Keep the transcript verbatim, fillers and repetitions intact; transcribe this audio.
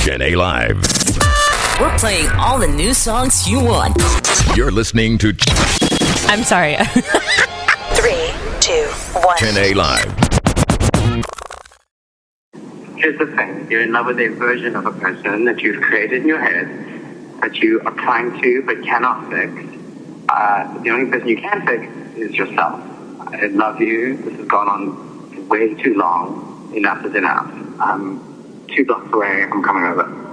ten A Live. We're playing all the new songs you want. You're listening to I'm sorry. Three, two, one. ten A Live. Here's the thing. You're in love with a version of a person that you've created in your head that you are trying to but cannot fix. Uh, the only person you can fix is yourself. I love you. This has gone on way too long. Enough is enough. I'm two blocks away. I'm coming over.